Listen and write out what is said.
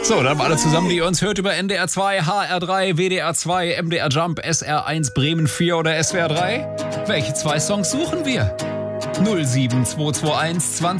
So, dann alle zusammen, die ihr uns hört über NDR 2, HR 3, WDR 2, MDR Jump, SR 1, Bremen 4 oder SWR 3. Welche 2 Songs suchen wir? 07221